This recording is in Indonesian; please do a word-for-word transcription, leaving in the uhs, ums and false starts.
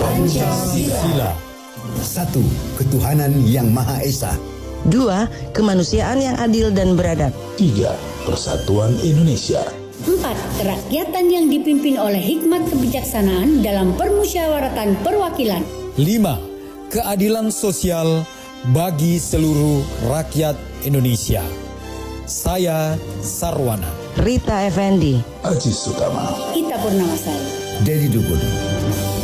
Pancasila. Satu, ketuhanan yang Maha Esa. Dua, kemanusiaan yang adil dan beradab. Tiga, persatuan Indonesia. Empat, kerakyatan yang dipimpin oleh hikmat kebijaksanaan dalam permusyawaratan perwakilan. Lima, keadilan sosial bagi seluruh rakyat Indonesia. Saya Sarwana. Rita Effendi. Aziz Sutama. Ita Purnamasari. Dedi Dukun.